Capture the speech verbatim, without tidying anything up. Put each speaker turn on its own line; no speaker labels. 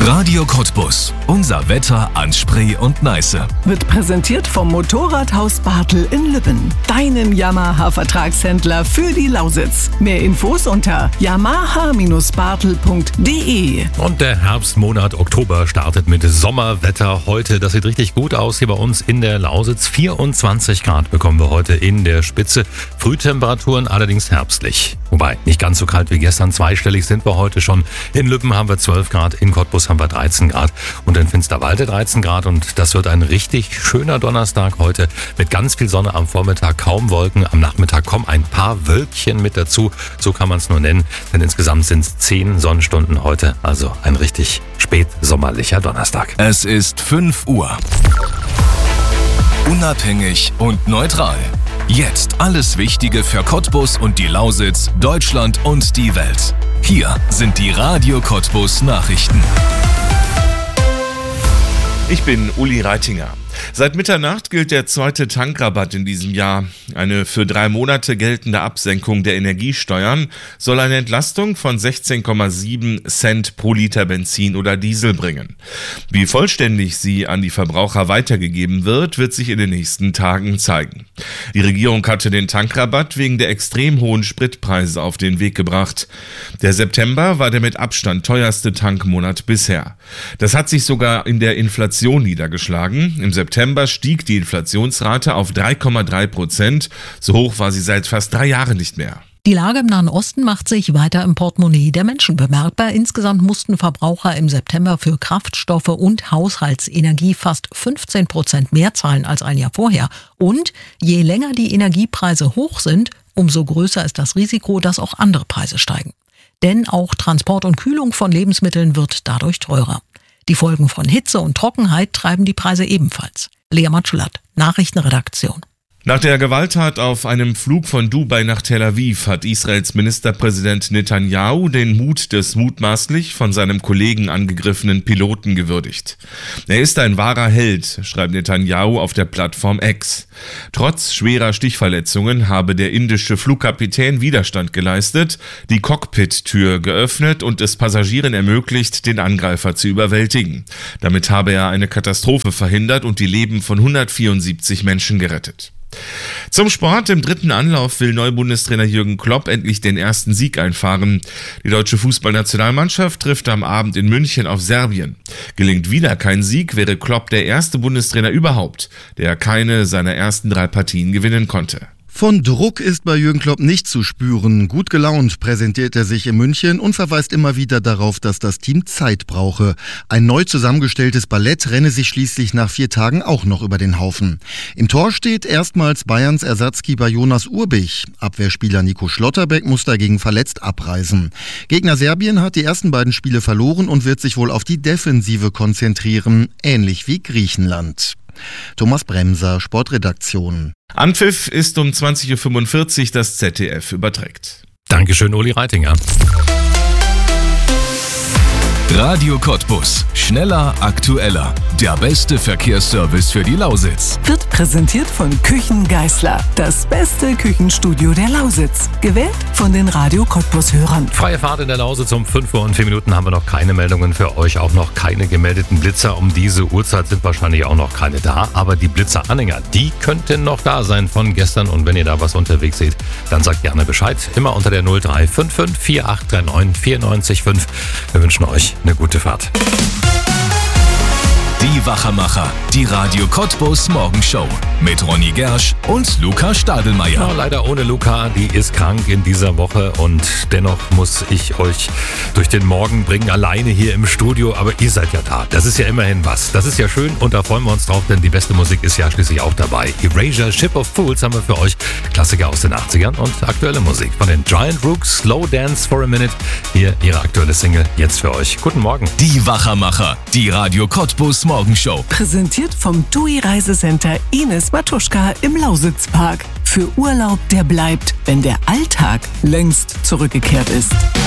Radio Cottbus. Unser Wetter an Spree und Neiße.
Wird präsentiert vom Motorradhaus Bartel in Lübben. Deinem Yamaha-Vertragshändler für die Lausitz. Mehr Infos unter yamaha Bindestrich bartel punkt de.
Und der Herbstmonat Oktober startet mit Sommerwetter heute. Das sieht richtig gut aus hier bei uns in der Lausitz. vierundzwanzig Grad bekommen wir heute in der Spitze. Frühtemperaturen allerdings herbstlich. Wobei, nicht ganz so kalt wie gestern. Zweistellig sind wir heute schon. In Lübben haben wir zwölf Grad, in Cottbus haben wir dreizehn Grad und in Finsterwalde dreizehn Grad. Und das wird ein richtig schöner Donnerstag heute mit ganz viel Sonne am Vormittag, kaum Wolken. Am Nachmittag kommen ein paar Wölkchen mit dazu. So kann man es nur nennen, denn insgesamt sind es zehn Sonnenstunden heute. Also ein richtig spätsommerlicher Donnerstag.
Es ist fünf Uhr. Unabhängig und neutral. Jetzt alles Wichtige für Cottbus und die Lausitz, Deutschland und die Welt. Hier sind die Radio Cottbus Nachrichten.
Ich bin Uli Reitinger. Seit Mitternacht gilt der zweite Tankrabatt in diesem Jahr. Eine für drei Monate geltende Absenkung der Energiesteuern soll eine Entlastung von sechzehn Komma sieben Cent pro Liter Benzin oder Diesel bringen. Wie vollständig sie an die Verbraucher weitergegeben wird, wird sich in den nächsten Tagen zeigen. Die Regierung hatte den Tankrabatt wegen der extrem hohen Spritpreise auf den Weg gebracht. Der September war der mit Abstand teuerste Tankmonat bisher. Das hat sich sogar in der Inflation niedergeschlagen. Im September stieg die Inflationsrate auf drei Komma drei Prozent. So hoch war sie seit fast drei Jahren nicht mehr.
Die Lage im Nahen Osten macht sich weiter im Portemonnaie der Menschen bemerkbar. Insgesamt mussten Verbraucher im September für Kraftstoffe und Haushaltsenergie fast fünfzehn Prozent mehr zahlen als ein Jahr vorher. Und je länger die Energiepreise hoch sind, umso größer ist das Risiko, dass auch andere Preise steigen. Denn auch Transport und Kühlung von Lebensmitteln wird dadurch teurer. Die Folgen von Hitze und Trockenheit treiben die Preise ebenfalls. Lea Matschulatt, Nachrichtenredaktion.
Nach der Gewalttat auf einem Flug von Dubai nach Tel Aviv hat Israels Ministerpräsident Netanyahu den Mut des mutmaßlich von seinem Kollegen angegriffenen Piloten gewürdigt. Er ist ein wahrer Held, schreibt Netanyahu auf der Plattform X. Trotz schwerer Stichverletzungen habe der indische Flugkapitän Widerstand geleistet, die Cockpit-Tür geöffnet und es Passagieren ermöglicht, den Angreifer zu überwältigen. Damit habe er eine Katastrophe verhindert und die Leben von hundertvierundsiebzig Menschen gerettet. Zum Sport. Im dritten Anlauf will Neubundestrainer Jürgen Klopp endlich den ersten Sieg einfahren. Die deutsche Fußballnationalmannschaft trifft am Abend in München auf Serbien. Gelingt wieder kein Sieg, wäre Klopp der erste Bundestrainer überhaupt, der keine seiner ersten drei Partien gewinnen konnte.
Von Druck ist bei Jürgen Klopp nicht zu spüren. Gut gelaunt präsentiert er sich in München und verweist immer wieder darauf, dass das Team Zeit brauche. Ein neu zusammengestelltes Ballett renne sich schließlich nach vier Tagen auch noch über den Haufen. Im Tor steht erstmals Bayerns Ersatzkeeper Jonas Urbich. Abwehrspieler Nico Schlotterbeck muss dagegen verletzt abreisen. Gegner Serbien hat die ersten beiden Spiele verloren und wird sich wohl auf die Defensive konzentrieren, ähnlich wie Griechenland. Thomas Bremser, Sportredaktion.
Anpfiff ist um zwanzig Uhr fünfundvierzig, das Z D F überträgt.
Dankeschön, Uli Reitinger.
Radio Cottbus. Schneller, aktueller. Der beste Verkehrsservice für die Lausitz.
Wird präsentiert von Küchen Geißler. Das beste Küchenstudio der Lausitz. Gewählt von den Radio Cottbus-Hörern.
Freie Fahrt in der Lausitz um fünf Uhr und vier Minuten haben wir noch keine Meldungen für euch. Auch noch keine gemeldeten Blitzer. Um diese Uhrzeit sind wahrscheinlich auch noch keine da. Aber die Blitzeranhänger, die könnten noch da sein von gestern. Und wenn ihr da was unterwegs seht, dann sagt gerne Bescheid. Immer unter der null drei fünf fünf vier acht drei neun vier neun fünf. Wir wünschen euch eine gute Fahrt.
Die Wachermacher, die Radio Cottbus Morgenshow mit Ronny Gersch und Luca Stadelmeier.
Ja, leider ohne Luca, die ist krank in dieser Woche und dennoch muss ich euch durch den Morgen bringen, alleine hier im Studio, aber ihr seid ja da. Das ist ja immerhin was. Das ist ja schön und da freuen wir uns drauf, denn die beste Musik ist ja schließlich auch dabei. Erasure, Ship of Fools haben wir für euch, Klassiker aus den achtzigern und aktuelle Musik von den Giant Rooks, Slow Dance for a Minute. Hier ihre aktuelle Single, jetzt für euch. Guten Morgen.
Die Wachermacher, die Radio Cottbus Morgenshow.
Präsentiert vom T U I Reisecenter Ines Matuschka im Lausitzpark. Für Urlaub, der bleibt, wenn der Alltag längst zurückgekehrt ist.